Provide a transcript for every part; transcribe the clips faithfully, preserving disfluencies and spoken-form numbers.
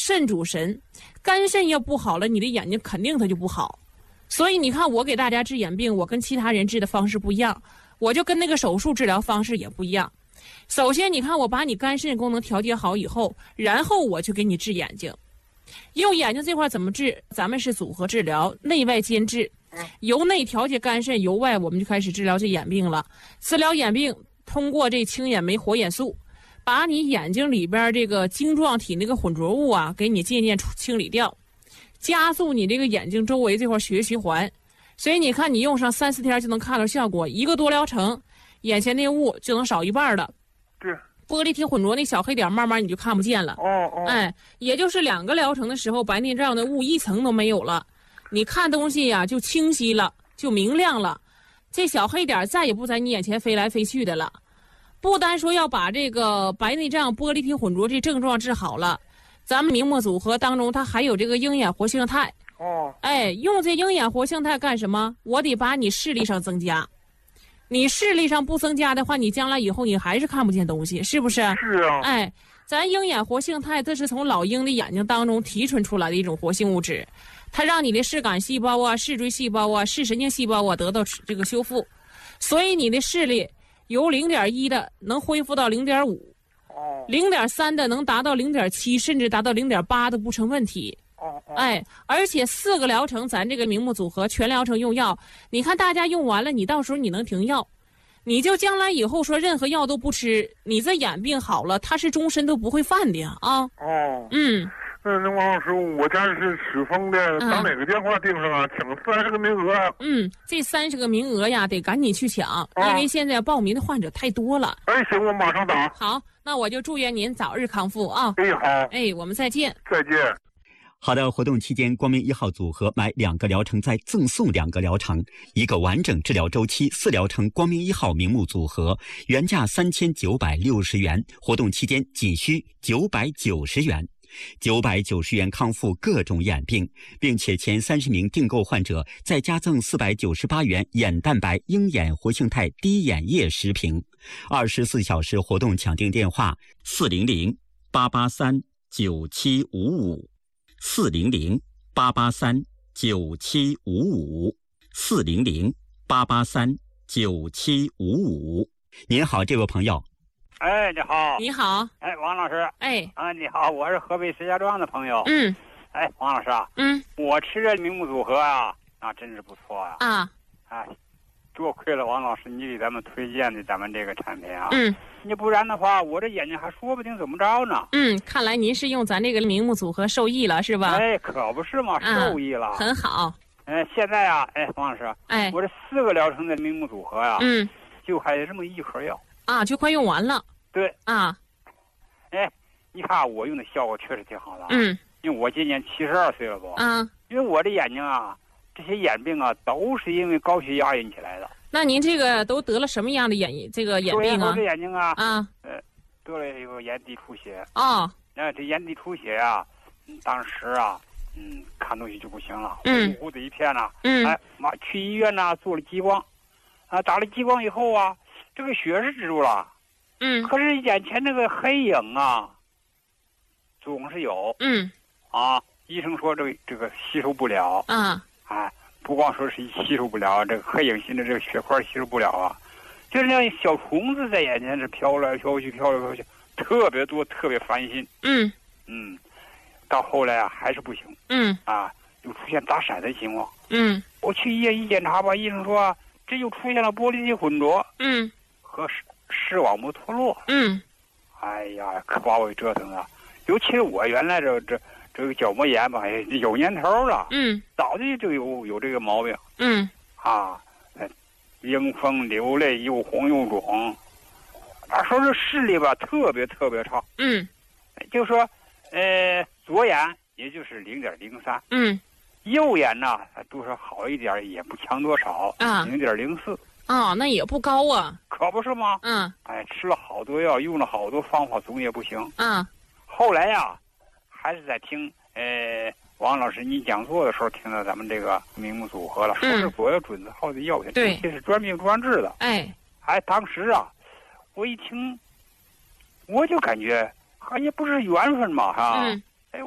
肾主神，肝肾要不好了，你的眼睛肯定它就不好。所以你看，我给大家治眼病，我跟其他人治的方式不一样，我就跟那个手术治疗方式也不一样。首先，你看我把你肝肾功能调节好以后，然后我去给你治眼睛。用眼睛这块怎么治？咱们是组合治疗，内外兼治。由内调节肝肾，由外我们就开始治疗这眼病了。治疗眼病，通过这清眼酶活眼素，把你眼睛里边这个晶状体那个混浊物啊，给你渐渐清理掉。加速你这个眼睛周围这块血液循环，所以你看你用上三四天就能看到效果，一个多疗程，眼前那雾就能少一半了。 对， 玻璃体混浊那小黑点慢慢你就看不见了。 哦哦， 哎，也就是两个疗程的时候，白内障的雾一层都没有了，你看东西呀、啊、就清晰了，就明亮了，这小黑点再也不在你眼前飞来飞去的了。不单说要把这个白内障、玻璃体混浊这症状治好了。咱们明目组合当中，它还有这个鹰眼活性肽。 哦， 哎，用这鹰眼活性肽干什么？我得把你视力上增加。你视力上不增加的话，你将来以后你还是看不见东西，是不是？ 是啊。 哎，咱鹰眼活性肽，这是从老鹰的眼睛当中提纯出来的一种活性物质，它让你的视感细胞啊、视锥细胞啊、视神经细胞啊得到这个修复，所以你的视力由零点一的能恢复到零点五。零点三的能达到零点七，甚至达到零点八都不成问题。 哦哦， 哎，而且四个疗程，咱这个明目组合全疗程用药，你看大家用完了，你到时候你能停药，你就将来以后说任何药都不吃，你这眼病好了，它是终身都不会犯的呀啊。 哦， 嗯。 那那王老师，我家是赤峰的，打哪个电话订上啊？抢三十个名额啊！ 嗯，这三十个名额呀，得赶紧去抢， 啊、 因为现在报名的患者太多了。 哎，行，我马上打。 好，那我就祝愿您早日康复啊！ 哎，好。 哎，我们再见。 再见。 好的，活动期间，光明一号组合买两个疗程再赠送两个疗程，一个完整治疗周期四疗程光明一号明目组合，原价三千九百六十元，活动期间仅需九百九十元。九百九十元康复各种眼病，并且前三十名订购患者再加赠四百九十八元眼蛋白鹰眼活性肽滴眼液十瓶。二十四小时活动抢订电话：四零零八八三九七五五，四零零八八三九七五五，四零零八八三九七五五。您好，这位朋友。 哎，你好。 你好。 哎，王老师。 哎。 啊，你好，我是河北石家庄的朋友。 嗯。 哎，王老师啊。 嗯。 我吃这明目组合啊，那真是不错啊。 啊。 哎，多亏了王老师你给咱们推荐的咱们这个产品啊。 嗯。 你不然的话，我这眼睛还说不定怎么着呢。 嗯，看来您是用咱这个明目组合受益了，是吧？ 哎，可不是嘛，受益了。 啊、很好。 哎，现在啊，哎，王老师。 哎。 我这四个疗程的明目组合呀、啊。 嗯。 就还有这么一盒药。 啊，就快用完了。 对啊， 哎，你看我用的效果确实挺好的。 嗯， 因为我今年七十二岁了不？ 啊， 因为我的眼睛啊，这些眼病啊，都是因为高血压引起来的。 那您这个都得了什么样的眼这个眼病啊？ 我这眼睛啊， 啊， 呃，得了一个眼底出血。 哦， 那、呃、这眼底出血啊，嗯、当时啊，嗯，看东西就不行了， 嗯， 糊糊的一片呐、啊。 嗯， 哎，妈去医院呐、啊，做了激光，啊，打了激光以后啊，这个血是止住了。 嗯， 可是眼前那个黑影啊，总是有。 嗯， 啊，医生说这个这个吸收不了啊， 哎，不光说是吸收不了，这个黑影型的这个血块吸收不了啊，就是那小虫子在眼前是飘来飘去，飘来飘去，特别多，特别烦心。 嗯嗯，到后来啊，还是不行。 嗯啊，又出现打闪的情况。 嗯， 我去医院一检查吧，医生说这又出现了玻璃体混浊。 嗯， 和视视网膜脱落。 嗯， 哎呀，可把我折腾了。尤其是我原来这这这个角膜炎吧，有年头了。 嗯， 早就就有有这个毛病。 嗯， 啊，迎风流泪，又红又肿。啊，说是视力吧，特别特别差。 嗯， 就说，呃，左眼也就是零点零三。 嗯， 右眼呢，多少好一点，也不强多少。 啊， 零点零四。 啊，那也不高啊。 可不是吗？ 嗯。 哎，吃了好多药，用了好多方法，总也不行。 嗯。 后来呀，还是在听呃王老师你讲座的时候，听到咱们这个明目组合了，说是左右准字号的药品， 对， 这是专病专治的。 哎， 哎，当时啊，我一听，我就感觉好像不是缘分嘛，哈。 嗯。 哎，我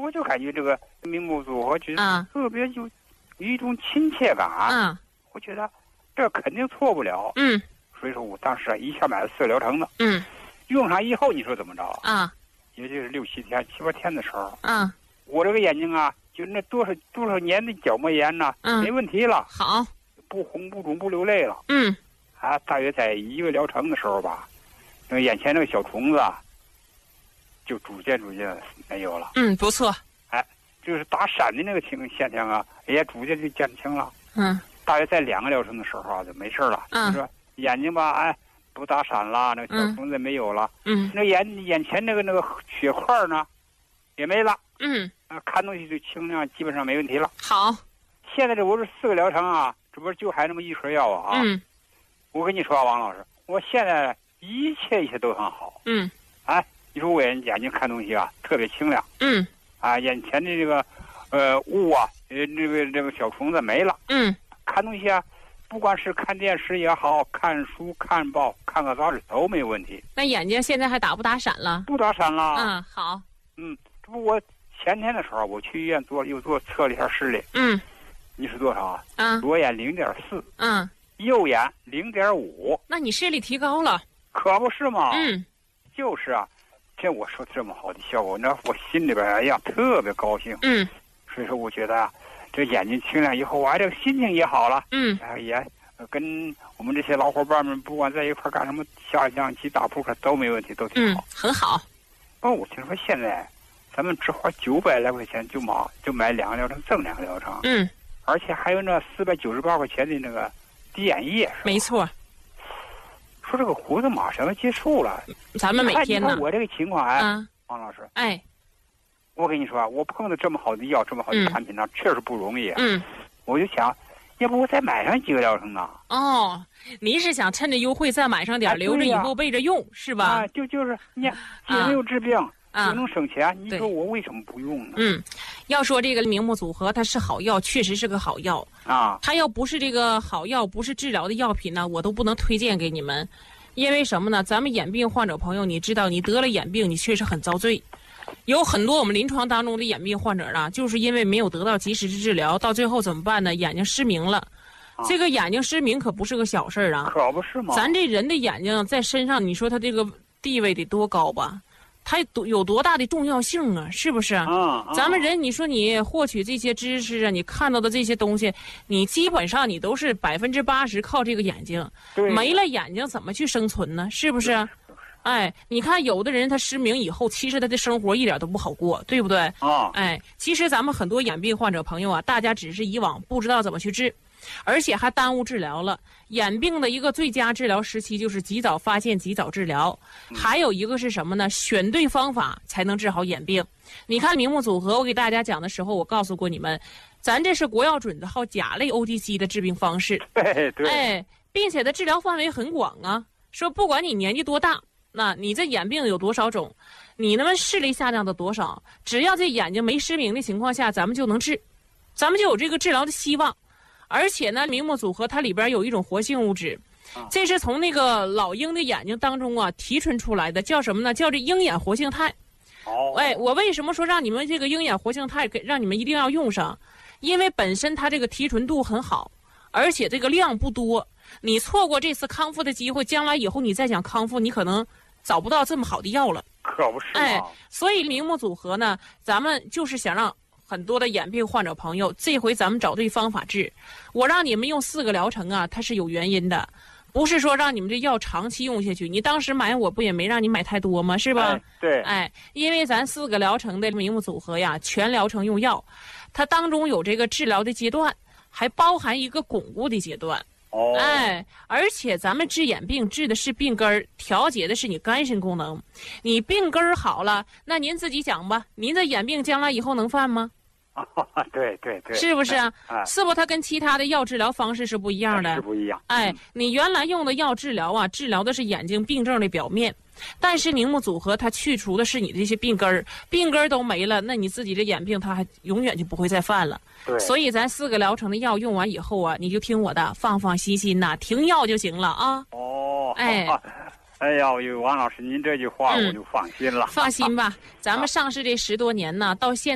我就感觉这个明目组合就是啊特别有有一种亲切感。 啊， 我觉得这肯定错不了。 嗯所以说我当时啊一下买了四个疗程的， 嗯用上以后你说怎么着？ 啊也就是六七天、七八天的时候， 啊， 我这个眼睛啊，就那多少多少年的角膜炎呐、 嗯没问题了， 好， 不红不肿不流泪了。 嗯啊，大约在一个疗程的时候吧，那个眼前那个小虫子啊，就逐渐逐渐没有了。 嗯，不错， 就是打闪的那个情现象啊，也逐渐就减轻了。 嗯大约在两个疗程的时候啊，就没事了。 嗯就说眼睛吧，哎，不打闪了，那个小虫子也没有了， 嗯那眼眼前那个那个血块呢，也没了。 嗯， 啊，看东西就清亮，基本上没问题了。 好， 现在这我这四个疗程啊，这不是就还那么一盒药啊？ 嗯我跟你说啊，王老师，我现在一切一切都很好。 嗯哎，你说我眼眼睛看东西啊，特别清亮嗯啊，眼前的这个呃雾啊，呃这个这个小虫子没了。 嗯看东西啊，不管是看电视也好看书、看报、看个杂志都没有问题， 那眼睛现在还打不打闪了？ 不打闪了。 嗯，好， 嗯，这不我前天的时候我去医院做又做测了一下视力， 嗯你是多少啊？ 嗯左眼零点四， 嗯， 右眼零点五， 那你视力提高了。 可不是嘛？ 嗯就是啊，这我说这么好的效果，那我心里边哎呀特别高兴。 嗯所以说我觉得啊，这眼睛清亮以后，我这个心情也好了， 嗯哎也呃跟我们这些老伙伴们，不管在一块儿干什么，下象棋、打扑克都没问题，都挺嗯好。， 很好。 不过我听说现在咱们只花九百来块钱就买就买两个疗程，赠两个疗程， 嗯， 而且还有那四百九十八块钱的那个滴眼液，是吧没错， 说这个活动马上要结束了， 咱们每天呢你看你看，我这个情况，哎， 啊， 王老师， 哎， 我跟你说啊，我碰到这么好的药，这么好的产品呢，确实不容易啊。 嗯， 我就想，要不我再买上几个疗程呢？ 哦，您是想趁着优惠再买上点， 哎对呀留着以后备着用，是吧啊，？就就是你既没有治病， 啊又能省钱，你对说我为什么不用呢？ 嗯，要说这个明目组合，它是好药，确实是个好药。 啊， 它要不是这个好药，不是治疗的药品呢，我都不能推荐给你们。因为什么呢？咱们眼病患者朋友，你知道，你得了眼病，你确实很遭罪。有很多我们临床当中的眼病患者啊，就是因为没有得到及时的治疗，到最后怎么办呢？眼睛失明了。 啊这个眼睛失明可不是个小事儿啊。 可不是吗？ 咱这人的眼睛在身上，你说他这个地位得多高吧？它多有多大的重要性啊？是不是？ 啊，啊咱们人，你说你获取这些知识啊，你看到的这些东西，你基本上你都是百分之八十靠这个眼睛， 对没了眼睛怎么去生存呢？是不是？哎，你看有的人他失明以后，其实他的生活一点都不好过，对不对？ 啊， 哎，其实咱们很多眼病患者朋友啊，大家只是以往不知道怎么去治，而且还耽误治疗了。眼病的一个最佳治疗时期就是及早发现、及早治疗。还有一个是什么呢？选对方法才能治好眼病。你看明目组合，我给大家讲的时候，我告诉过你们，咱这是国药准字号甲类 O T C 的治病方式。 对对， 哎，并且它治疗范围很广啊。说不管你年纪多大，那你这眼病有多少种，你那么视力下降的多少，只要这眼睛没失明的情况下，咱们就能治，咱们就有这个治疗的希望。而且呢，明目组合它里边有一种活性物质，这是从那个老鹰的眼睛当中啊提纯出来的，叫什么呢？叫这鹰眼活性肽。 哦， 哎，我为什么说让你们这个鹰眼活性肽给让你们一定要用上？因为本身它这个提纯度很好，而且这个量不多。你错过这次康复的机会，将来以后你再想康复，你可能找不到这么好的药了。 可不是嘛。 哎，所以明目组合呢，咱们就是想让很多的眼病患者朋友，这回咱们找对方法治。我让你们用四个疗程啊，它是有原因的，不是说让你们这药长期用下去。你当时买我不也没让你买太多吗？是吧？ 哎对， 哎，因为咱四个疗程的明目组合呀，全疗程用药，它当中有这个治疗的阶段，还包含一个巩固的阶段。 哦， 哎，而且咱们治眼病治的是病根儿，调节的是你肝肾功能。你病根儿好了，那您自己讲吧，您的眼病将来以后能犯吗？ 对对对， 是不是啊？ 哎， 是不？它跟其他的药治疗方式是不一样的是。不一样。 哎，你原来用的药治疗啊，治疗的是眼睛病症的表面，但是明目组合它去除的是你的这些病根儿，病根儿都没了，那你自己的眼病它还永远就不会再犯了。 对， 所以咱四个疗程的药用完以后啊，你就听我的，放放心心呐，停药就行了啊。 哦， 哎哎呀，有王老师您这句话嗯我就放心了。 放心吧，咱们上市这十多年呢，到现